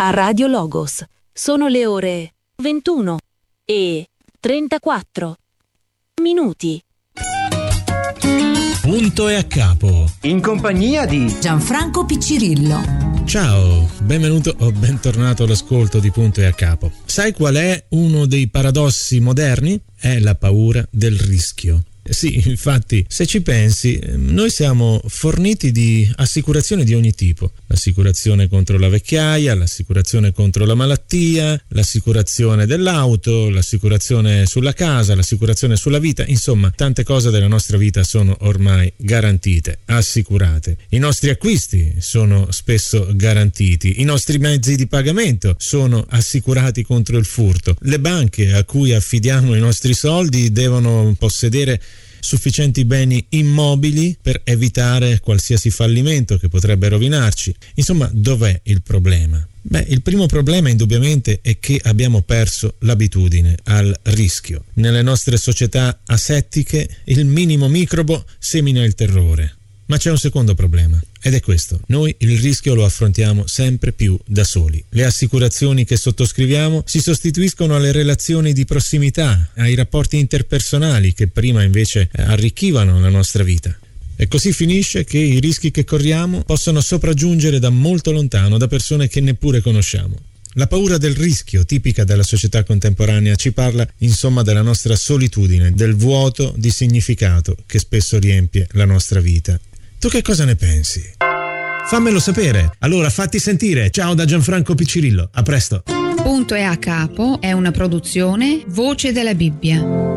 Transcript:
a Radio Logos. Sono le ore 21:34. Punto e a capo. In compagnia di Gianfranco Piccirillo. Ciao, benvenuto o bentornato all'ascolto di Punto e a capo. Sai qual è uno dei paradossi moderni? È la paura del rischio. Sì, infatti, se ci pensi, noi siamo forniti di assicurazioni di ogni tipo. L'assicurazione contro la vecchiaia, l'assicurazione contro la malattia, l'assicurazione dell'auto, l'assicurazione sulla casa, l'assicurazione sulla vita. Insomma, tante cose della nostra vita sono ormai garantite, assicurate. I nostri acquisti sono spesso garantiti. I nostri mezzi di pagamento sono assicurati contro il furto. Le banche a cui affidiamo i nostri soldi devono possedere sufficienti beni immobili per evitare qualsiasi fallimento che potrebbe rovinarci. Insomma, dov'è il problema? Il primo problema indubbiamente è che abbiamo perso l'abitudine al rischio. Nelle nostre società asettiche il minimo microbo semina il terrore. Ma c'è un secondo problema, ed è questo: noi il rischio lo affrontiamo sempre più da soli. Le assicurazioni che sottoscriviamo si sostituiscono alle relazioni di prossimità, ai rapporti interpersonali che prima invece arricchivano la nostra vita. E così finisce che i rischi che corriamo possono sopraggiungere da molto lontano, da persone che neppure conosciamo. La paura del rischio, tipica della società contemporanea, ci parla insomma della nostra solitudine, del vuoto di significato che spesso riempie la nostra vita. Tu che cosa ne pensi? Fammelo sapere. Allora fatti sentire. Ciao da Gianfranco Piccirillo. A presto. Punto e a capo è una produzione Voce della Bibbia.